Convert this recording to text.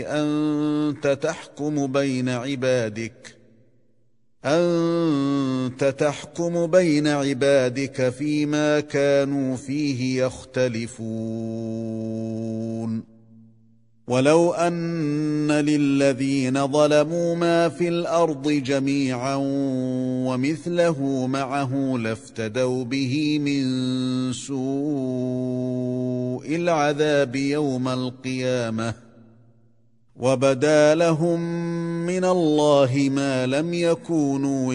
أنت تحكم بين عبادك فيما كانوا فيه يختلفون ولو أن للذين ظلموا ما في الأرض جميعا ومثله معه لافتدوا به من سوء العذاب يوم القيامة وبدا لهم من الله ما لم يكونوا